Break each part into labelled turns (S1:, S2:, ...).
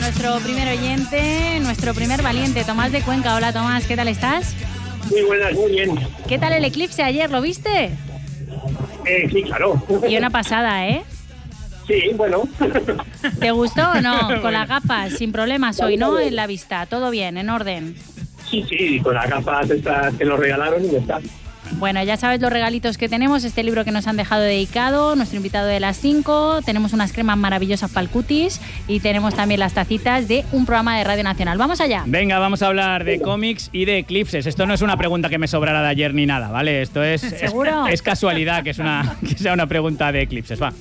S1: nuestro primer oyente, nuestro primer valiente, Tomás de Cuenca. Hola Tomás, ¿qué tal estás?
S2: Muy buenas, muy bien.
S1: ¿Qué tal el eclipse ayer? ¿Lo viste?
S2: Sí, claro.
S1: Y una pasada, ¿eh?
S2: Sí, bueno.
S1: ¿Te gustó o no? Con las gafas, sin problemas hoy, ¿no? En la vista, todo bien, en orden.
S2: Sí, con las gafas estas que nos regalaron y ya está.
S1: Bueno, ya sabes los regalitos que tenemos, este libro que nos han dejado dedicado, nuestro invitado de las 5, tenemos unas cremas maravillosas para el cutis y tenemos también las tacitas de un programa de Radio Nacional. ¡Vamos allá!
S3: Venga, vamos a hablar de cómics y de eclipses. Esto no es una pregunta que me sobrara de ayer ni nada, ¿vale? Esto es...
S1: ¿Seguro?
S3: Es casualidad que sea una pregunta de eclipses, va.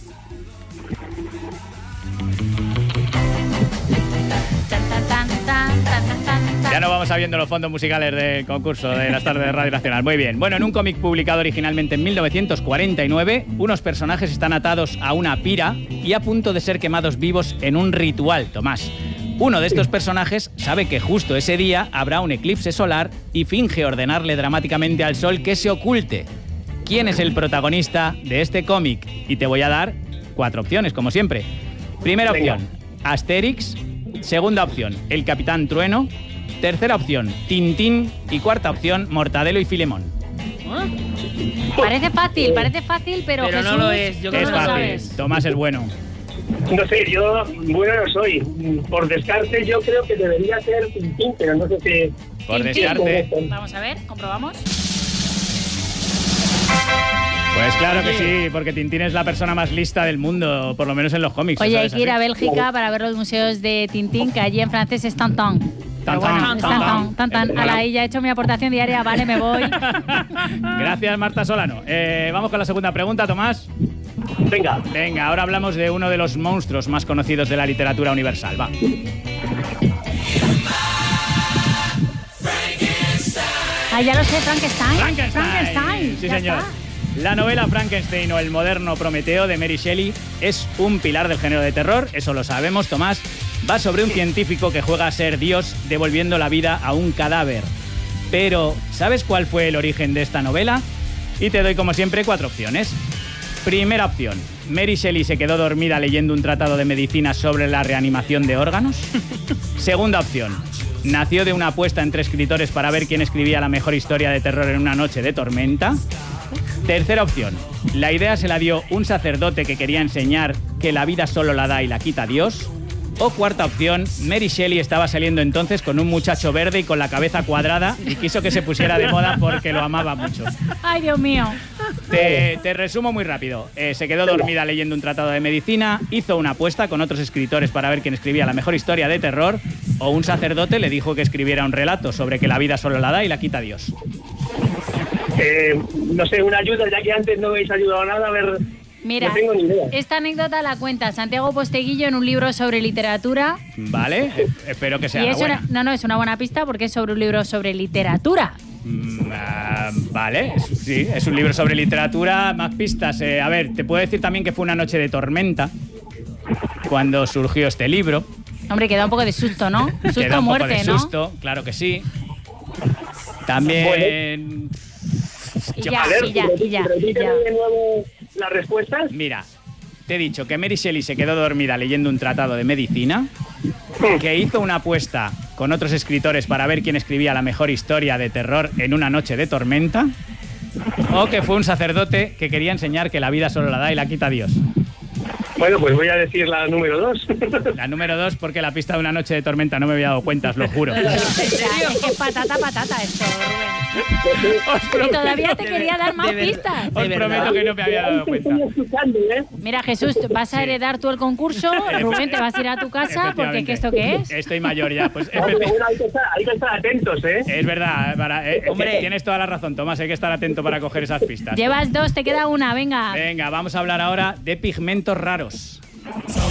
S3: Ya no vamos sabiendo los fondos musicales del concurso de las tardes de Radio Nacional. Muy bien. Bueno, en un cómic publicado originalmente en 1949, unos personajes están atados a una pira y a punto de ser quemados vivos en un ritual, Tomás. Uno de estos personajes sabe que justo ese día habrá un eclipse solar y finge ordenarle dramáticamente al sol que se oculte. ¿Quién es el protagonista de este cómic? Y te voy a dar 4 opciones, como siempre. Primera opción, Asterix. Segunda opción, el Capitán Trueno. Tercera opción, Tintín. Y cuarta opción, Mortadelo y Filemón.
S1: Parece fácil, pero Jesús,
S4: no lo es. Yo creo
S3: Es
S4: que no lo
S3: fácil.
S4: sabes.
S3: Tomás es bueno.
S2: No sé, yo bueno no soy. Por descarte yo creo que debería ser Tintín, pero no sé si...
S3: Por
S1: Tintín.
S3: descarte.
S1: Vamos a ver, comprobamos.
S3: Pues claro que sí, porque Tintín es la persona más lista del mundo, por lo menos en los cómics.
S1: Oye, hay
S3: ¿sabes?
S1: que ir a
S3: Así.
S1: Bélgica para ver los museos de Tintín, que allí en francés es Tantan. Pero bueno, es Tantan. Ala, ahí ya he hecho mi aportación diaria, vale, me voy.
S3: Gracias, Marta Solano. Vamos con la segunda pregunta, Tomás. Venga, ahora hablamos de uno de los monstruos más conocidos de la literatura universal. Va.
S1: Ah, ya lo sé, Frankenstein.
S3: Frankenstein. Sí,
S1: ya
S3: señor.
S1: está.
S3: La novela Frankenstein o el moderno Prometeo de Mary Shelley es un pilar del género de terror, eso lo sabemos, Tomás. Va sobre un científico que juega a ser Dios devolviendo la vida a un cadáver. Pero, ¿sabes cuál fue el origen de esta novela? Y te doy, como siempre, 4 opciones. Primera opción, Mary Shelley se quedó dormida leyendo un tratado de medicina sobre la reanimación de órganos. Segunda opción, nació de una apuesta entre escritores para ver quién escribía la mejor historia de terror en una noche de tormenta. Tercera opción, la idea se la dio un sacerdote que quería enseñar que la vida solo la da y la quita Dios. O cuarta opción, Mary Shelley estaba saliendo entonces con un muchacho verde y con la cabeza cuadrada y quiso que se pusiera de moda porque lo amaba mucho.
S1: Ay, Dios mío.
S3: Te resumo muy rápido. Se quedó dormida leyendo un tratado de medicina, hizo una apuesta con otros escritores para ver quién escribía la mejor historia de terror, o un sacerdote le dijo que escribiera un relato sobre que la vida solo la da y la quita Dios.
S2: No sé, una ayuda, ya que antes no habéis ayudado nada, a ver...
S1: Mira,
S2: no tengo ni idea.
S1: esta anécdota la cuenta Santiago Posteguillo en un libro sobre literatura.
S3: Vale, espero que sea
S1: Y
S3: la
S1: es
S3: buena.
S1: es una buena pista porque es sobre un libro sobre literatura.
S3: Vale, sí, es un libro sobre literatura, más pistas. A ver, te puedo decir también que fue una noche de tormenta cuando surgió este libro.
S1: Hombre, queda un poco de susto, ¿no?
S3: Queda
S1: Susto
S3: un
S1: muerte,
S3: poco de
S1: ¿no?
S3: susto, claro que sí. También...
S1: Y ya.
S2: Repíteme de nuevo las respuestas.
S3: Mira, te he dicho que Mary Shelley se quedó dormida leyendo un tratado de medicina, que hizo una apuesta con otros escritores para ver quién escribía la mejor historia de terror en una noche de tormenta, o que fue un sacerdote que quería enseñar que la vida solo la da y la quita Dios.
S2: Bueno, pues voy a decir la número 2.
S3: La número 2, porque la pista de una noche de tormenta no me había dado cuenta, os lo juro.
S1: ¿En serio? Es que es patata esto, Rubén. Y todavía te quería dar más pistas.
S3: Os prometo que no me había dado cuenta.
S2: Estoy escuchando, ¿eh?
S1: Mira, Jesús, vas a heredar tú el concurso, Rubén, te vas a ir a tu casa, porque ¿qué esto qué es?
S3: Estoy mayor ya, pues
S2: No, pero bueno, hay que estar atentos, ¿eh?
S3: es verdad,
S4: Hombre.
S3: tienes toda la razón, Tomás, hay que estar atento para coger esas pistas.
S1: Llevas 2, te queda una, venga.
S3: Venga, vamos a hablar ahora de pigmentos raros.